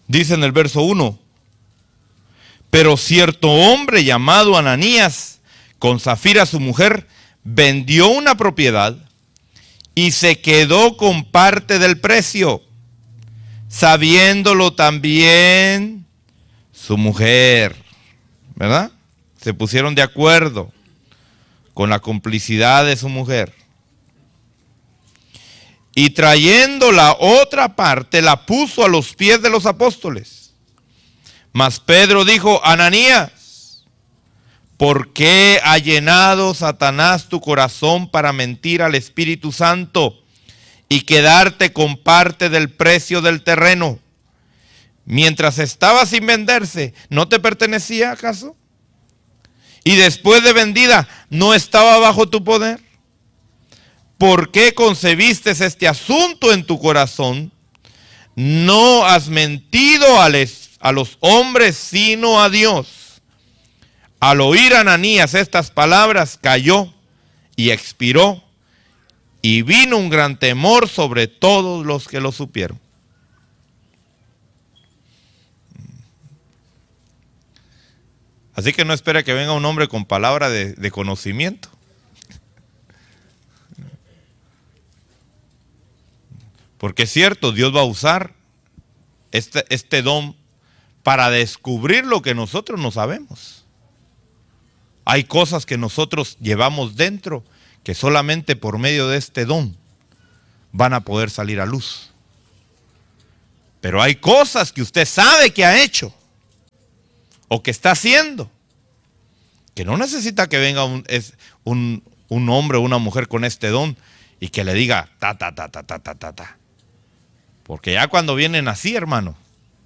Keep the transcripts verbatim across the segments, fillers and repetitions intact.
Dice en el verso uno, pero cierto hombre llamado Ananías, con Zafira su mujer, vendió una propiedad y se quedó con parte del precio, sabiéndolo también su mujer, ¿verdad? Se pusieron de acuerdo con la complicidad de su mujer. Y trayendo la otra parte, la puso a los pies de los apóstoles. Mas Pedro dijo, Ananías, ¿por qué ha llenado Satanás tu corazón para mentir al Espíritu Santo y quedarte con parte del precio del terreno? Mientras estaba sin venderse, ¿no te pertenecía acaso? Y después de vendida, ¿no estaba bajo tu poder? ¿Por qué concebiste este asunto en tu corazón? No has mentido a, les, a los hombres, sino a Dios. Al oír Ananías estas palabras, cayó y expiró, y vino un gran temor sobre todos los que lo supieron. Así que no espere que venga un hombre con palabra de, de conocimiento. Porque es cierto, Dios va a usar este, este don para descubrir lo que nosotros no sabemos. Hay cosas que nosotros llevamos dentro que solamente por medio de este don van a poder salir a luz. Pero hay cosas que usted sabe que ha hecho o que está haciendo, que no necesita que venga un, es, un, un hombre o una mujer con este don y que le diga ta, ta, ta, ta, ta, ta, ta, ta. Porque ya cuando vienen así, hermano,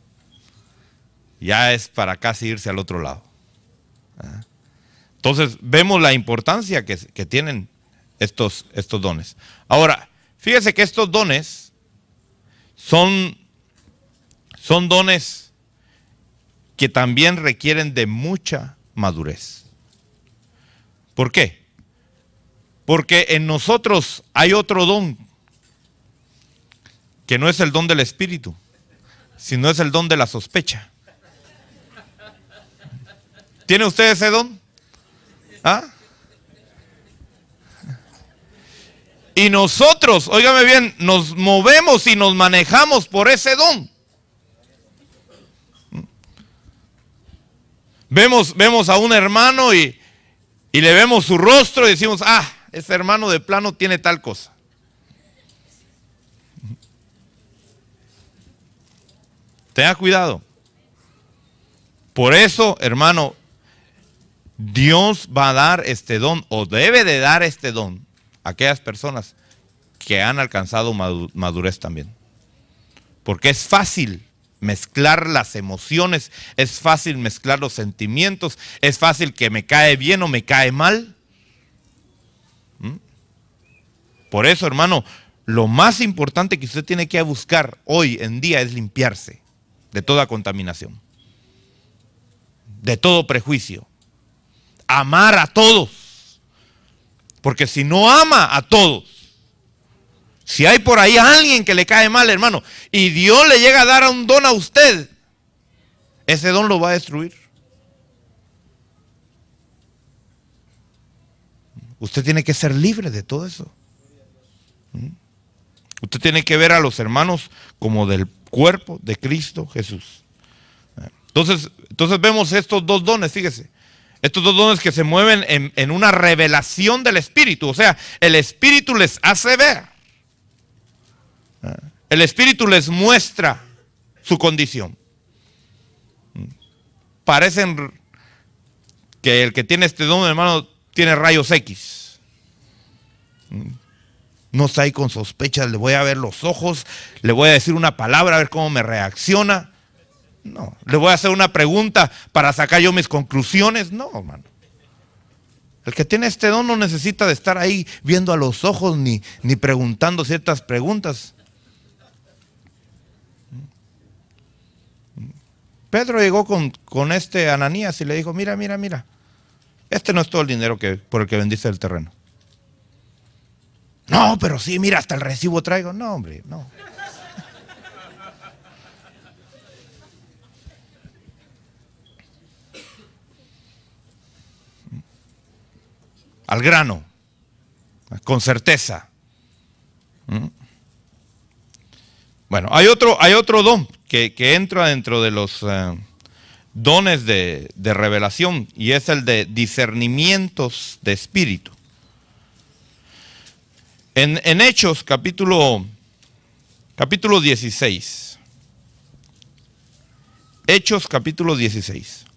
ya es para casi irse al otro lado. Entonces vemos la importancia que, que tienen estos, estos dones. Ahora, fíjese que estos dones son, son dones que también requieren de mucha madurez. ¿Por qué? Porque en nosotros hay otro don que no es el don del Espíritu, sino es el don de la sospecha. ¿Tiene usted ese don? ¿Ah? Y nosotros, óigame bien, nos movemos y nos manejamos por ese don. Vemos, vemos a un hermano y, y le vemos su rostro y decimos, ah, ese hermano de plano tiene tal cosa. Tenga cuidado. Por eso, hermano, Dios va a dar este don, o debe de dar este don, a aquellas personas que han alcanzado madurez también. Porque es fácil mezclar las emociones, es fácil mezclar los sentimientos, es fácil que me cae bien o me cae mal. ¿Mm? Por eso, hermano, lo más importante que usted tiene que buscar hoy en día es limpiarse de toda contaminación, de todo prejuicio, amar a todos, porque si no ama a todos, si hay por ahí alguien que le cae mal, hermano, y Dios le llega a dar un don a usted, ese don lo va a destruir. Usted tiene que ser libre de todo eso. Usted tiene que ver a los hermanos como del cuerpo de Cristo Jesús. Entonces, entonces vemos estos dos dones, fíjese. Estos dos dones que se mueven en, en una revelación del Espíritu. O sea, el Espíritu les hace ver. El Espíritu les muestra su condición. Parecen que el que tiene este don, hermano, tiene rayos X. No está ahí con sospechas, le voy a ver los ojos, le voy a decir una palabra a ver cómo me reacciona. No, le voy a hacer una pregunta para sacar yo mis conclusiones. No, hermano. El que tiene este don no necesita de estar ahí viendo a los ojos ni, ni preguntando ciertas preguntas. Pedro llegó con, con este Ananías y le dijo, mira, mira, mira, este no es todo el dinero que, por el que vendiste el terreno. No, pero sí, mira, hasta el recibo traigo. No, hombre, no. al grano, con certeza. ¿Mm? Bueno, hay otro, hay otro don que, que entra dentro de los uh, dones de, de revelación, y es el de discernimientos de espíritu. En, en Hechos capítulo, capítulo dieciséis. Hechos capítulo dieciséis.